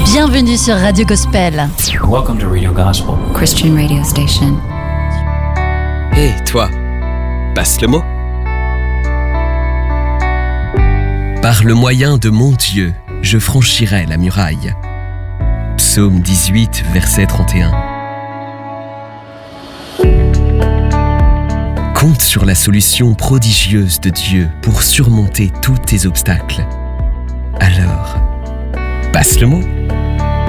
Bienvenue sur Radio Gospel. Welcome to Radio Gospel. Christian radio station. Hé, toi, passe le mot. Par le moyen de mon Dieu, je franchirai la muraille. Psaume 18, verset 31. Compte sur la solution prodigieuse de Dieu pour surmonter tous tes obstacles. Alors, passe le mot.